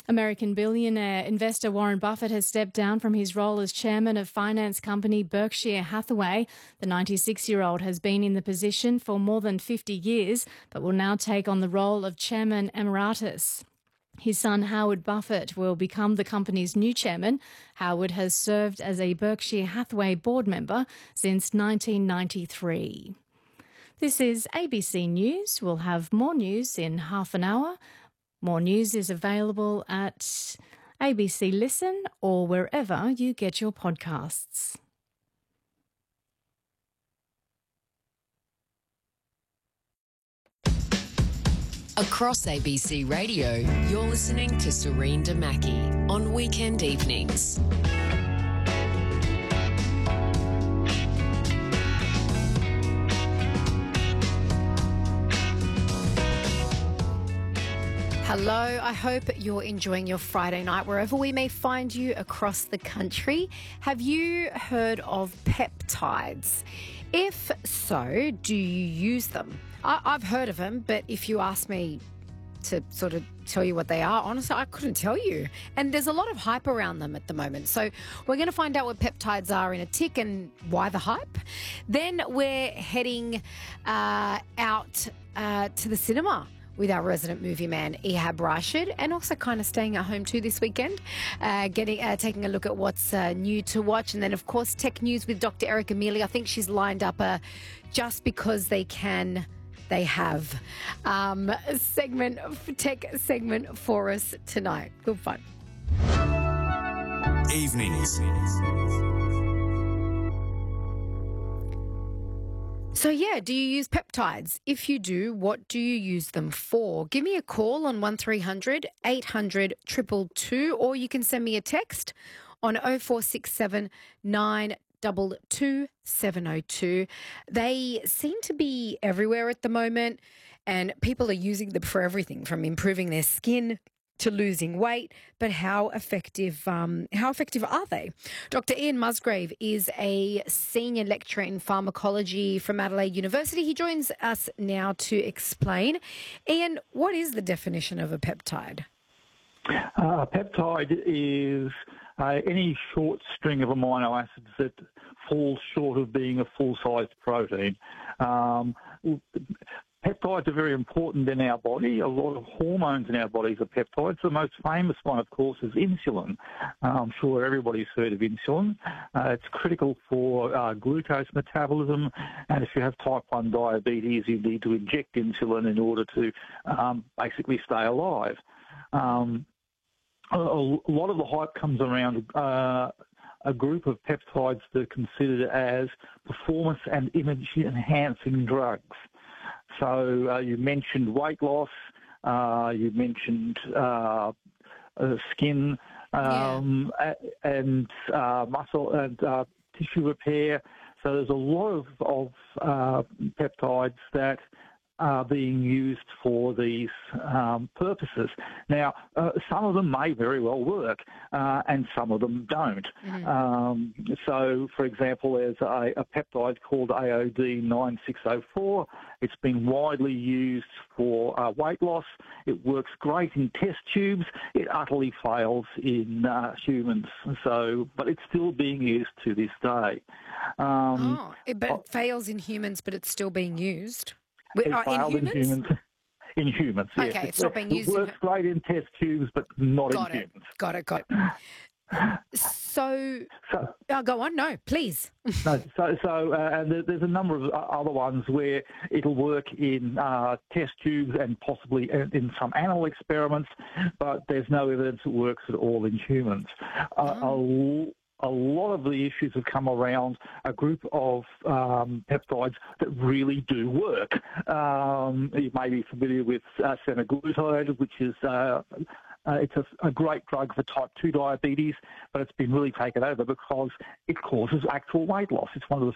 American billionaire investor Warren Buffett has stepped down from his role as chairman of finance company Berkshire Hathaway. The 96-year-old has been in the position for more than 50 years, but will now take on the role of chairman emeritus. His son Howard Buffett will become the company's new chairman. Howard has served as a Berkshire Hathaway board member since 1993. This is ABC News. We'll have more news in half an hour. More news is available at ABC Listen or wherever you get your podcasts. Across ABC Radio, you're listening to Serene Damaki on weekend evenings. Hello, I hope you're enjoying your Friday night wherever we may find you across the country. Have you heard of peptides? If so, do you use them? I've heard of them, but if you ask me to sort of tell you what they are, honestly, I couldn't tell you. And there's a lot of hype around them at the moment. So we're going to find out what peptides are in a tick and why the hype. Then we're heading out to the cinema with our resident movie man, Ehab Rashid, and also kind of staying at home too this weekend, taking a look at what's new to watch. And then, of course, tech news with Dr. Erica Mealy. I think she's lined up a Just Because They Can, They Have tech segment for us tonight. Good fun. Evenings. So, yeah, do you use peptides? If you do, what do you use them for? Give me a call on 1300 800 222, or you can send me a text on 0467 922 702. They seem to be everywhere at the moment, and people are using them for everything from improving their skin to losing weight, but how effective are they? Dr. Ian Musgrave is a senior lecturer in pharmacology from Adelaide University. He joins us now to explain. Ian, what is the definition of a peptide? A peptide is any short string of amino acids that falls short of being a full-sized protein. Peptides are very important in our body. A lot of hormones in our bodies are peptides. The most famous one, of course, is insulin. I'm sure everybody's heard of insulin. It's critical for glucose metabolism, and if you have type 1 diabetes, you need to inject insulin in order to basically stay alive. A lot of the hype comes around a group of peptides that are considered as performance and image-enhancing drugs. So you mentioned weight loss, you mentioned skin and muscle and tissue repair. So there's a lot of peptides that are being used for these purposes. Now, some of them may very well work, and some of them don't. Mm-hmm. So, for example, there's a peptide called AOD9604. It's been widely used for weight loss. It works great in test tubes. It utterly fails in humans. But it's still being used to this day. But it fails in humans, but it's still being used. It failed in humans. In humans, yes. Okay, it's not being used. It works great in test tubes, but not in humans. Got it. So go on. No, please. And there's a number of other ones where it'll work in test tubes and possibly in some animal experiments, but there's no evidence it works at all in humans. A lot of the issues have come around a group of peptides that really do work. You may be familiar with semaglutide, which is it's a great drug for type 2 diabetes, but it's been really taken over because it causes actual weight loss. It's one of the